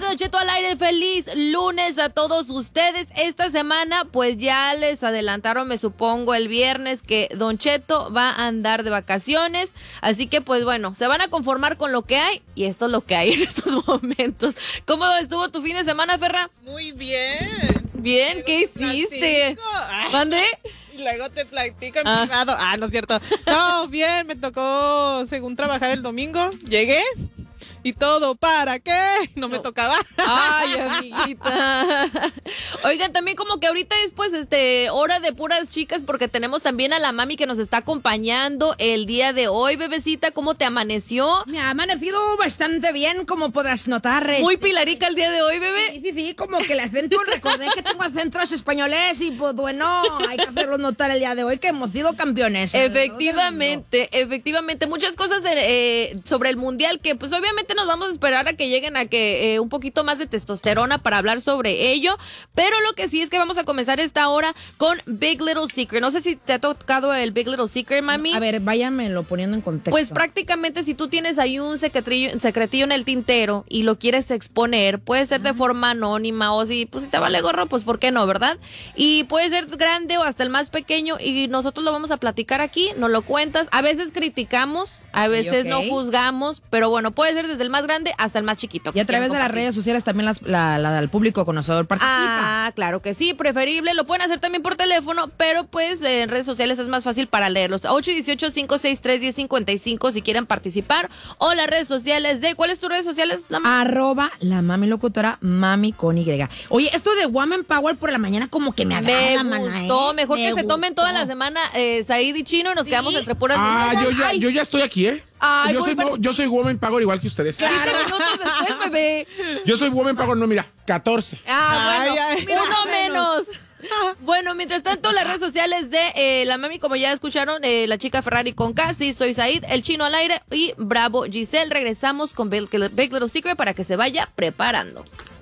Don Cheto al aire, feliz lunes a todos ustedes. Esta semana pues ya les adelantaron, me supongo, el viernes que Don Cheto va a andar de vacaciones, así que pues bueno, se van a conformar con lo que hay y esto es lo que hay en estos momentos. ¿Cómo estuvo tu fin de semana, Ferra? Muy bien. Bien, ¿qué hiciste? ¿Mande? Y luego te platico en privado. No es cierto. No, bien, me tocó según trabajar el domingo. Llegué y todo, ¿para qué? No me tocaba. Ay, amiguita. Oigan, también como que ahorita es pues hora de puras chicas porque tenemos también a la mami que nos está acompañando el día de hoy. Bebecita, ¿cómo te amaneció? Me ha amanecido bastante bien, como podrás notar. Muy pilarica el día de hoy, bebé. Sí, como que el acento, recordé que tengo acentos españoles y pues bueno, hay que hacerlo notar el día de hoy que hemos sido campeones. Efectivamente, muchas cosas sobre el mundial que pues obviamente nos vamos a esperar a que lleguen a que un poquito más de testosterona para hablar sobre ello, pero lo que sí es que vamos a comenzar esta hora con Big Little Secret. No sé si te ha tocado el Big Little Secret, mami. A ver, váyamelo poniendo en contexto. Pues prácticamente si tú tienes ahí un secretillo en el tintero y lo quieres exponer, puede ser de forma anónima o si te vale gorro, pues ¿por qué no, verdad? Y puede ser grande o hasta el más pequeño y nosotros lo vamos a platicar aquí, nos lo cuentas. A veces criticamos, a veces no juzgamos, pero bueno, puede ser desde el más grande hasta el más chiquito. Y a través de las redes sociales también el público conocedor participa. Claro que sí, preferible. Lo pueden hacer también por teléfono, pero pues en redes sociales es más fácil para leerlos. 818-563-1055 si quieren participar. O las redes sociales de... ¿Cuáles tus redes sociales? La mami locutora, mami con Y. Oye, esto de Woman Power por la mañana como que me agrada, Me gustó. Mejor que se tomen toda la semana Said y Chino y nos quedamos entre puras yo ya estoy aquí, ¿eh? Ay, yo soy Woman Power igual que ustedes. 15 minutos después, bebé. Yo soy Woman Power, no, mira, 14. Uno menos. Bueno, mientras tanto, las redes sociales de la mami, como ya escucharon, la chica Ferrari con Casi, soy Said, el Chino al aire y Bravo Giselle. Regresamos con Big Little Secret para que se vaya preparando.